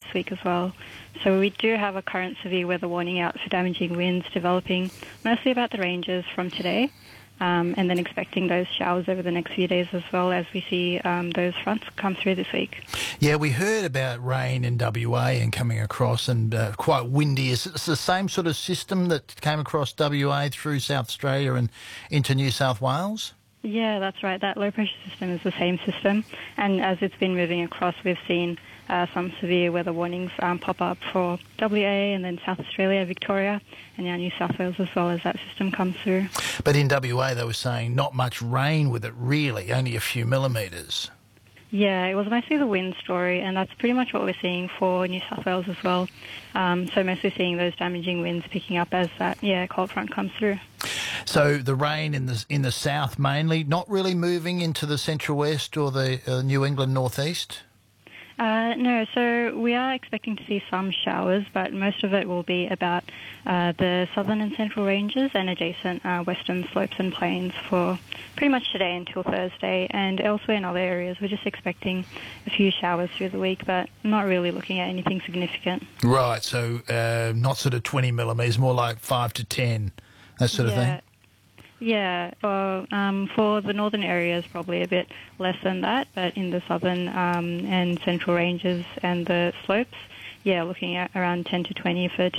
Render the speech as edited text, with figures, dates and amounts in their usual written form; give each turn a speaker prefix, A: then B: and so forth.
A: this week as well. So we do have a current severe weather warning out for damaging winds developing mostly about the ranges from today, and then expecting those showers over the next few days as well as we see those fronts come through this week.
B: Yeah, we heard about rain in WA and coming across and quite windy. Is it the same sort of system that came across WA through South Australia and into New South Wales?
A: Yeah, that's right. That low pressure system is the same system, and as it's been moving across, we've seen some severe weather warnings pop up for WA and then South Australia, Victoria, and now New South Wales as well as that system comes through.
B: But in WA they were saying not much rain with it really, only a few millimetres.
A: Yeah, it was mostly the wind story, and that's pretty much what we're seeing for New South Wales as well. So mostly seeing those damaging winds picking up as that cold front comes through.
B: So the rain in the south mainly, not really moving into the central west or the New England northeast?
A: No, so we are expecting to see some showers, but most of it will be about the southern and central ranges and adjacent western slopes and plains for pretty much today until Thursday, and elsewhere in other areas we're just expecting a few showers through the week, but not really looking at anything significant.
B: Right, so not sort of 20 millimetres, more like 5 to 10, that sort of thing?
A: Yeah, for the northern areas probably a bit less than that, but in the southern and central ranges and the slopes, looking at around 10 to 20 for